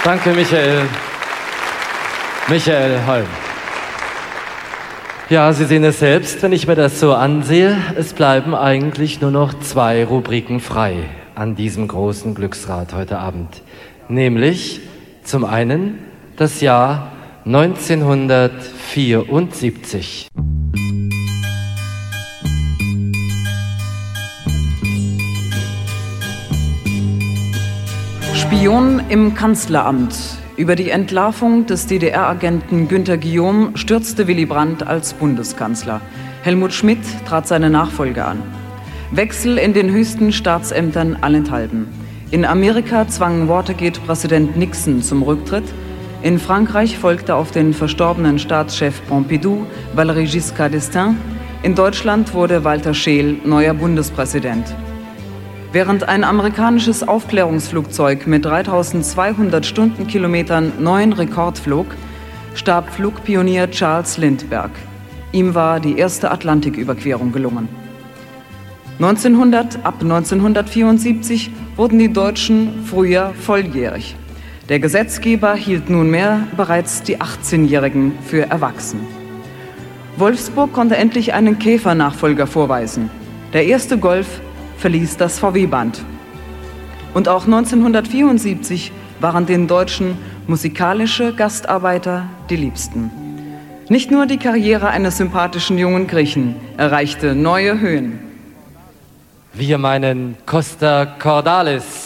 Danke, Michael. Michael Holm. Ja, Sie sehen es selbst, wenn ich mir das so ansehe. Es bleiben eigentlich nur noch 2 Rubriken frei an diesem großen Glücksrad heute Abend. Nämlich zum einen das Jahr 1974. Spion im Kanzleramt. Über die Entlarvung des DDR-Agenten Günter Guillaume stürzte Willy Brandt als Bundeskanzler. Helmut Schmidt trat seine Nachfolge an. Wechsel in den höchsten Staatsämtern allenthalben. In Amerika zwang Watergate-Präsident Nixon zum Rücktritt. In Frankreich folgte auf den verstorbenen Staatschef Pompidou Valéry Giscard d'Estaing. In Deutschland wurde Walter Scheel neuer Bundespräsident. Während ein amerikanisches Aufklärungsflugzeug mit 3200 Stundenkilometern neuen Rekord flog, starb Flugpionier Charles Lindbergh. Ihm war die erste Atlantiküberquerung gelungen. Ab 1974 wurden die Deutschen früher volljährig. Der Gesetzgeber hielt nunmehr bereits die 18-Jährigen für erwachsen. Wolfsburg konnte endlich einen Käfer-Nachfolger vorweisen. Der erste Golf verließ das VW-Band. Und auch 1974 waren den Deutschen musikalische Gastarbeiter die Liebsten. Nicht nur die Karriere eines sympathischen jungen Griechen erreichte neue Höhen. Wir meinen Costa Cordalis.